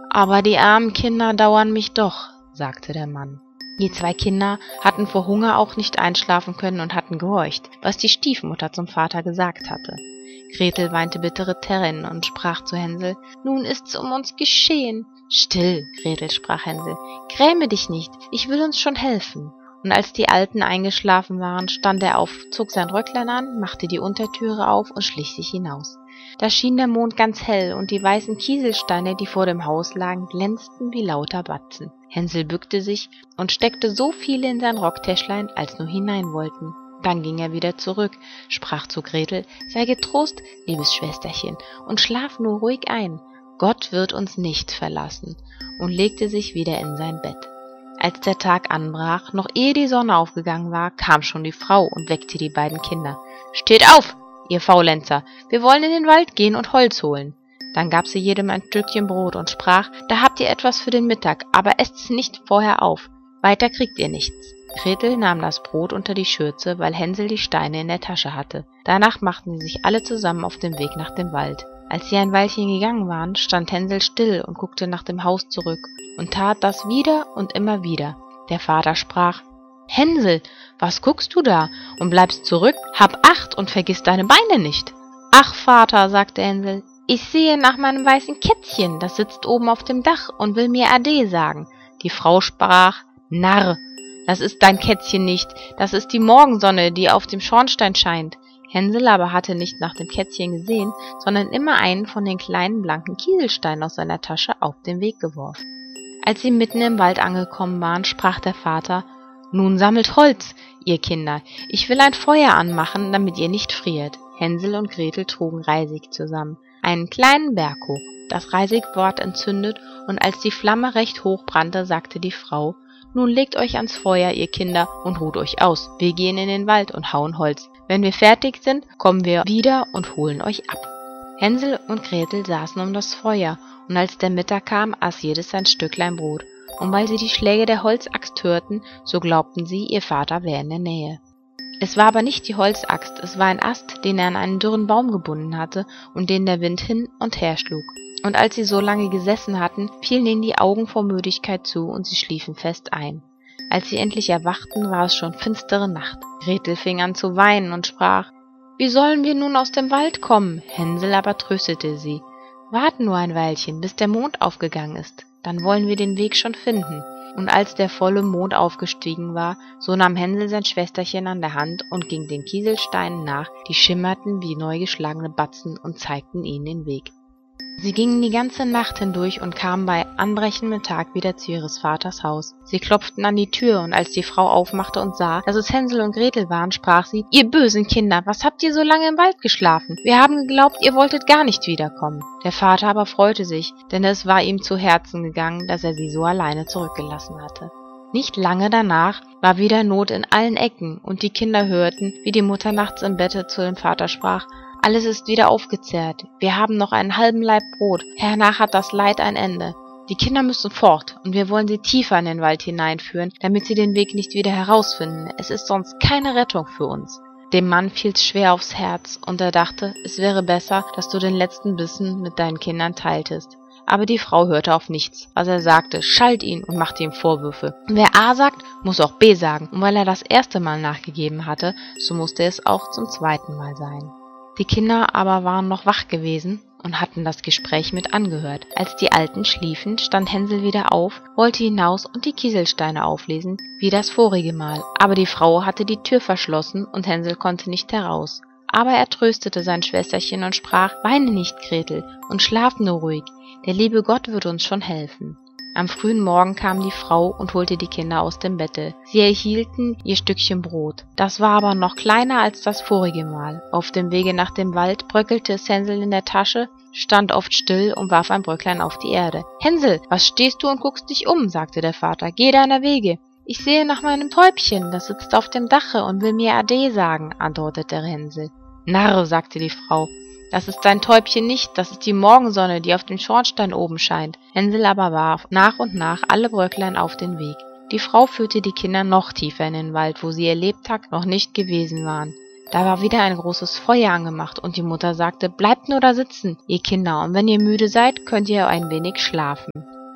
aber die armen Kinder dauern mich doch, sagte der Mann. Die 2 Kinder hatten vor Hunger auch nicht einschlafen können und hatten gehorcht, was die Stiefmutter zum Vater gesagt hatte. Gretel weinte bittere Tränen und sprach zu Hänsel: »Nun ist's um uns geschehen.« »Still, Gretel«, sprach Hänsel, »gräme dich nicht, ich will uns schon helfen.« Und als die Alten eingeschlafen waren, stand er auf, zog sein Röcklein an, machte die Untertüre auf und schlich sich hinaus. Da schien der Mond ganz hell, und die weißen Kieselsteine, die vor dem Haus lagen, glänzten wie lauter Batzen. Hänsel bückte sich und steckte so viele in sein Rocktäschlein, als nur hinein wollten. Dann ging er wieder zurück, sprach zu Gretel: »Sei getrost, liebes Schwesterchen, und schlaf nur ruhig ein. Gott wird uns nicht verlassen«, und legte sich wieder in sein Bett. Als der Tag anbrach, noch ehe die Sonne aufgegangen war, kam schon die Frau und weckte die beiden Kinder. »Steht auf, ihr Faulenzer, wir wollen in den Wald gehen und Holz holen.« Dann gab sie jedem ein Stückchen Brot und sprach: »Da habt ihr etwas für den Mittag, aber esst's nicht vorher auf, weiter kriegt ihr nichts.« Gretel nahm das Brot unter die Schürze, weil Hänsel die Steine in der Tasche hatte. Danach machten sie sich alle zusammen auf den Weg nach dem Wald. Als sie ein Weilchen gegangen waren, stand Hänsel still und guckte nach dem Haus zurück und tat das wieder und immer wieder. Der Vater sprach: »Hänsel, was guckst du da und bleibst zurück? Hab Acht und vergiss deine Beine nicht.« »Ach, Vater«, sagte Hänsel, »ich sehe nach meinem weißen Kätzchen, das sitzt oben auf dem Dach und will mir Ade sagen.« Die Frau sprach: »Narr, das ist dein Kätzchen nicht, das ist die Morgensonne, die auf dem Schornstein scheint.« Hänsel aber hatte nicht nach dem Kätzchen gesehen, sondern immer einen von den kleinen blanken Kieselsteinen aus seiner Tasche auf den Weg geworfen. Als sie mitten im Wald angekommen waren, sprach der Vater: »Nun sammelt Holz, ihr Kinder, ich will ein Feuer anmachen, damit ihr nicht friert.« Hänsel und Gretel trugen Reisig zusammen, einen kleinen Berg hoch. Das Reisig ward entzündet, und als die Flamme recht hoch brannte, sagte die Frau: »Nun legt euch ans Feuer, ihr Kinder, und ruht euch aus. Wir gehen in den Wald und hauen Holz. Wenn wir fertig sind, kommen wir wieder und holen euch ab.« Hänsel und Gretel saßen um das Feuer, und als der Mittag kam, aß jedes sein Stücklein Brot. Und weil sie die Schläge der Holzaxt hörten, so glaubten sie, ihr Vater wäre in der Nähe. Es war aber nicht die Holzaxt, es war ein Ast, den er an einen dürren Baum gebunden hatte und den der Wind hin und her schlug. Und als sie so lange gesessen hatten, fielen ihnen die Augen vor Müdigkeit zu und sie schliefen fest ein. Als sie endlich erwachten, war es schon finstere Nacht. Gretel fing an zu weinen und sprach: »Wie sollen wir nun aus dem Wald kommen?« Hänsel aber tröstete sie: »Wart nur ein Weilchen, bis der Mond aufgegangen ist, dann wollen wir den Weg schon finden.« Und als der volle Mond aufgestiegen war, so nahm Hänsel sein Schwesterchen an der Hand und ging den Kieselsteinen nach, die schimmerten wie neu geschlagene Batzen und zeigten ihnen den Weg. Sie gingen die ganze Nacht hindurch und kamen bei anbrechendem Tag wieder zu ihres Vaters Haus. Sie klopften an die Tür, und als die Frau aufmachte und sah, dass es Hänsel und Gretel waren, sprach sie: »Ihr bösen Kinder, was habt ihr so lange im Wald geschlafen? Wir haben geglaubt, ihr wolltet gar nicht wiederkommen.« Der Vater aber freute sich, denn es war ihm zu Herzen gegangen, dass er sie so alleine zurückgelassen hatte. Nicht lange danach war wieder Not in allen Ecken, und die Kinder hörten, wie die Mutter nachts im Bette zu dem Vater sprach: »Alles ist wieder aufgezehrt. Wir haben noch einen halben Laib Brot. Hernach hat das Leid ein Ende. Die Kinder müssen fort, und wir wollen sie tiefer in den Wald hineinführen, damit sie den Weg nicht wieder herausfinden. Es ist sonst keine Rettung für uns.« Dem Mann fiel's schwer aufs Herz, und er dachte, es wäre besser, dass du den letzten Bissen mit deinen Kindern teiltest. Aber die Frau hörte auf nichts, was er sagte, schalt ihn und machte ihm Vorwürfe. Wer A sagt, muss auch B sagen, und weil er das erste Mal nachgegeben hatte, so musste es auch zum zweiten Mal sein. Die Kinder aber waren noch wach gewesen und hatten das Gespräch mit angehört. Als die Alten schliefen, stand Hänsel wieder auf, wollte hinaus und die Kieselsteine auflesen, wie das vorige Mal. Aber die Frau hatte die Tür verschlossen, und Hänsel konnte nicht heraus. Aber er tröstete sein Schwesterchen und sprach: »Weine nicht, Gretel, und schlaf nur ruhig. Der liebe Gott wird uns schon helfen.« Am frühen Morgen kam die Frau und holte die Kinder aus dem Bette. Sie erhielten ihr Stückchen Brot. Das war aber noch kleiner als das vorige Mal. Auf dem Wege nach dem Wald bröckelte es Hänsel in der Tasche, stand oft still und warf ein Bröcklein auf die Erde. »Hänsel, was stehst du und guckst dich um?« sagte der Vater. »Geh deiner Wege.« »Ich sehe nach meinem Täubchen, das sitzt auf dem Dache und will mir Ade sagen«, antwortete Hänsel. »Narr«, sagte die Frau, »das ist dein Täubchen nicht, das ist die Morgensonne, die auf dem Schornstein oben scheint.« Hänsel aber warf nach und nach alle Bröcklein auf den Weg. Die Frau führte die Kinder noch tiefer in den Wald, wo sie ihr Lebtag noch nicht gewesen waren. Da war wieder ein großes Feuer angemacht, und die Mutter sagte: »Bleibt nur da sitzen, ihr Kinder, und wenn ihr müde seid, könnt ihr ein wenig schlafen.«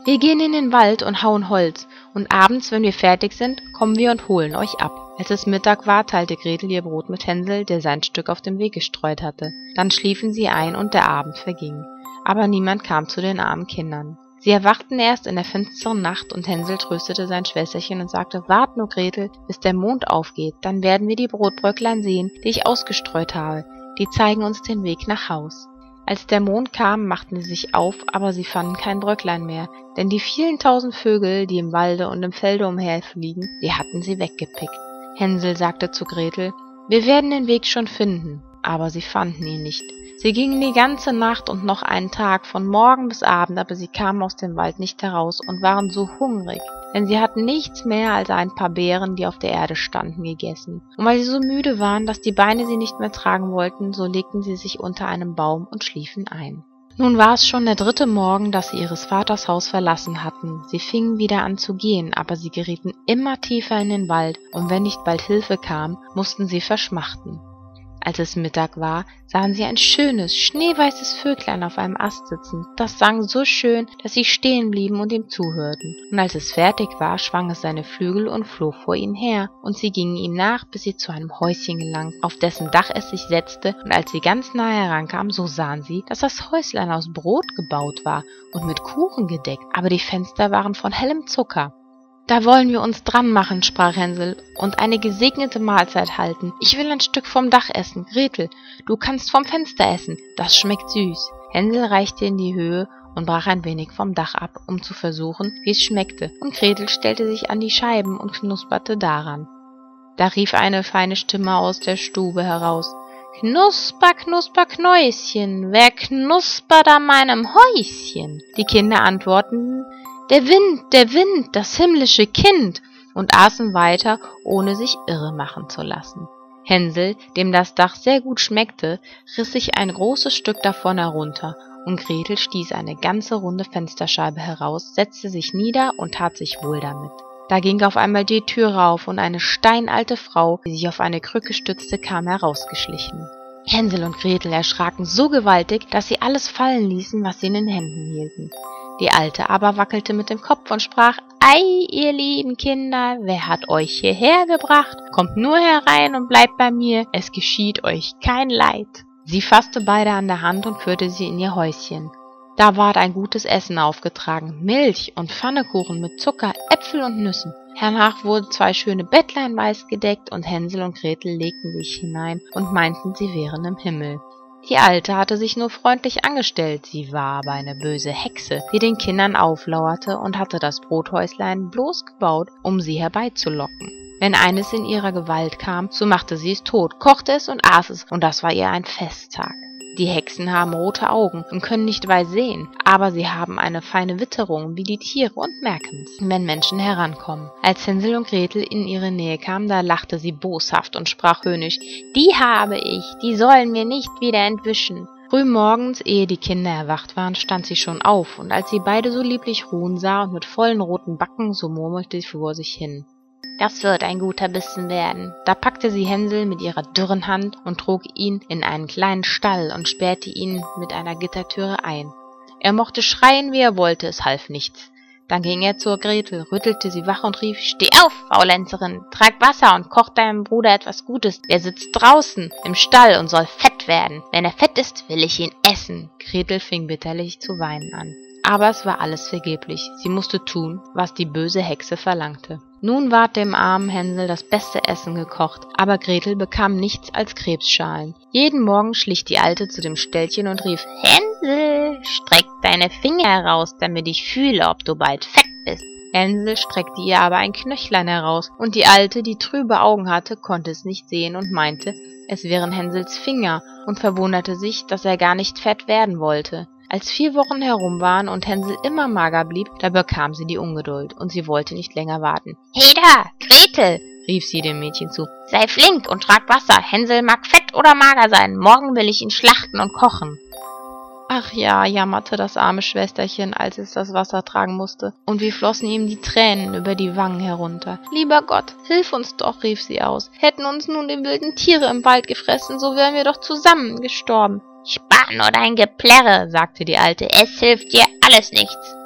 Wir gehen in den Wald und hauen Holz, und abends, wenn wir fertig sind, kommen wir und holen euch ab. Als es Mittag war, teilte Gretel ihr Brot mit Hänsel, der sein Stück auf dem Weg gestreut hatte. Dann schliefen sie ein und der Abend verging. Aber niemand kam zu den armen Kindern. Sie erwachten erst in der finsteren Nacht, und Hänsel tröstete sein Schwesterchen und sagte: Wart nur, Gretel, bis der Mond aufgeht, dann werden wir die Brotbröcklein sehen, die ich ausgestreut habe. Die zeigen uns den Weg nach Haus. Als der Mond kam, machten sie sich auf, aber sie fanden kein Bröcklein mehr, denn die vielen tausend Vögel, die im Walde und im Felde umherfliegen, die hatten sie weggepickt. Hänsel sagte zu Gretel: Wir werden den Weg schon finden, aber sie fanden ihn nicht. Sie gingen die ganze Nacht und noch einen Tag, von Morgen bis Abend, aber sie kamen aus dem Wald nicht heraus und waren so hungrig, denn sie hatten nichts mehr als ein paar Beeren, die auf der Erde standen, gegessen. Und weil sie so müde waren, dass die Beine sie nicht mehr tragen wollten, so legten sie sich unter einem Baum und schliefen ein. Nun war es schon der 3. Morgen, dass sie ihres Vaters Haus verlassen hatten. Sie fingen wieder an zu gehen, aber sie gerieten immer tiefer in den Wald, und wenn nicht bald Hilfe kam, mussten sie verschmachten. Als es Mittag war, sahen sie ein schönes, schneeweißes Vöglein auf einem Ast sitzen. Das sang so schön, dass sie stehen blieben und ihm zuhörten. Und als es fertig war, schwang es seine Flügel und flog vor ihnen her. Und sie gingen ihm nach, bis sie zu einem Häuschen gelangten, auf dessen Dach es sich setzte. Und als sie ganz nahe herankamen, so sahen sie, dass das Häuslein aus Brot gebaut war und mit Kuchen gedeckt, aber die Fenster waren von hellem Zucker. »Da wollen wir uns dran machen«, sprach Hänsel, »und eine gesegnete Mahlzeit halten. Ich will ein Stück vom Dach essen. Gretel, du kannst vom Fenster essen. Das schmeckt süß.« Hänsel reichte in die Höhe und brach ein wenig vom Dach ab, um zu versuchen, wie es schmeckte, und Gretel stellte sich an die Scheiben und knusperte daran. Da rief eine feine Stimme aus der Stube heraus: »Knusper, knusper, Knäuschen, wer knuspert an meinem Häuschen?« Die Kinder antworteten: »Der Wind, das himmlische Kind«, und aßen weiter, ohne sich irre machen zu lassen. Hänsel, dem das Dach sehr gut schmeckte, riss sich ein großes Stück davon herunter, und Gretel stieß eine ganze runde Fensterscheibe heraus, setzte sich nieder und tat sich wohl damit. Da ging auf einmal die Türe auf, und eine steinalte Frau, die sich auf eine Krücke stützte, kam herausgeschlichen. Hänsel und Gretel erschraken so gewaltig, dass sie alles fallen ließen, was sie in den Händen hielten. Die Alte aber wackelte mit dem Kopf und sprach: »Ei, ihr lieben Kinder, wer hat euch hierher gebracht? Kommt nur herein und bleibt bei mir, es geschieht euch kein Leid.« Sie fasste beide an der Hand und führte sie in ihr Häuschen. Da ward ein gutes Essen aufgetragen, Milch und Pfannekuchen mit Zucker, Äpfel und Nüssen. Hernach wurden 2 schöne Bettlein weiß gedeckt, und Hänsel und Gretel legten sich hinein und meinten, sie wären im Himmel. Die Alte hatte sich nur freundlich angestellt, sie war aber eine böse Hexe, die den Kindern auflauerte und hatte das Brothäuslein bloß gebaut, um sie herbeizulocken. Wenn eines in ihrer Gewalt kam, so machte sie es tot, kochte es und aß es, und das war ihr ein Festtag. Die Hexen haben rote Augen und können nicht weit sehen, aber sie haben eine feine Witterung wie die Tiere und merken's, wenn Menschen herankommen. Als Hänsel und Gretel in ihre Nähe kamen, da lachte sie boshaft und sprach höhnisch: »Die habe ich, die sollen mir nicht wieder entwischen.« Frühmorgens, ehe die Kinder erwacht waren, stand sie schon auf, und als sie beide so lieblich ruhen sah und mit vollen roten Backen, so murmelte sie vor sich hin: »Das wird ein guter Bissen werden.« Da packte sie Hänsel mit ihrer dürren Hand und trug ihn in einen kleinen Stall und sperrte ihn mit einer Gittertüre ein. Er mochte schreien, wie er wollte, es half nichts. Dann ging er zur Gretel, rüttelte sie wach und rief: »Steh auf, Faulenzerin, trag Wasser und koch deinem Bruder etwas Gutes. Der sitzt draußen im Stall und soll fett werden. Wenn er fett ist, will ich ihn essen.« Gretel fing bitterlich zu weinen an. Aber es war alles vergeblich. Sie musste tun, was die böse Hexe verlangte. Nun ward dem armen Hänsel das beste Essen gekocht, aber Gretel bekam nichts als Krebsschalen. Jeden Morgen schlich die Alte zu dem Ställchen und rief: »Hänsel, streck deine Finger heraus, damit ich fühle, ob du bald fett bist.« Hänsel streckte ihr aber ein Knöchlein heraus, und die Alte, die trübe Augen hatte, konnte es nicht sehen und meinte, es wären Hänsels Finger, und verwunderte sich, dass er gar nicht fett werden wollte. Als 4 Wochen herum waren und Hänsel immer mager blieb, da bekam sie die Ungeduld, und sie wollte nicht länger warten. »Hey da, Gretel«, rief sie dem Mädchen zu, »sei flink und trag Wasser. Hänsel mag fett oder mager sein. Morgen will ich ihn schlachten und kochen.« »Ach ja«, jammerte das arme Schwesterchen, als es das Wasser tragen musste, und wie flossen ihm die Tränen über die Wangen herunter. »Lieber Gott, hilf uns doch«, rief sie aus. »Hätten uns nun die wilden Tiere im Wald gefressen, so wären wir doch zusammen gestorben.« »Spar nur dein Geplärre«, sagte die Alte, »es hilft dir alles nichts.«